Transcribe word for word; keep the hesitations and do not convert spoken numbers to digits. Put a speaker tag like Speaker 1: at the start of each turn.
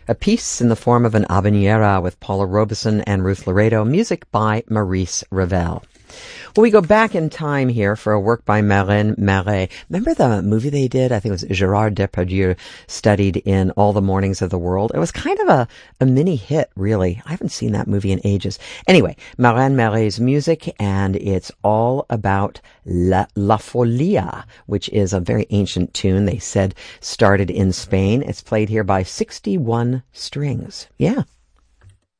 Speaker 1: a piece in the form of an habanera with Paula Robeson and Ruth Laredo, music by Maurice Ravel. Well, we go back in time here for a work by Marlène Marais. Remember the movie they did? I think it was Gérard Depardieu studied in All the Mornings of the World. It was kind of a, a mini hit, really. I haven't seen that movie in ages. Anyway, Marlène Marais' music, and it's all about La, La Folia, which is a very ancient tune. They said started in Spain. It's played here by sixty-one strings. Yeah.